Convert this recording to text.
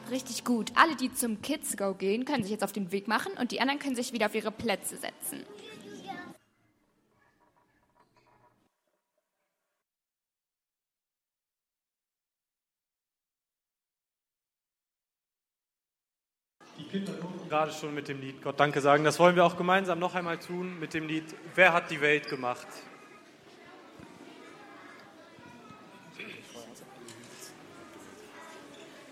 richtig gut. Alle, die zum Kids Go gehen, können sich jetzt auf den Weg machen und die anderen können sich wieder auf ihre Plätze setzen. Die Kinder durften gerade schon mit dem Lied Gott Danke sagen. Das wollen wir auch gemeinsam noch einmal tun mit dem Lied Wer hat die Welt gemacht?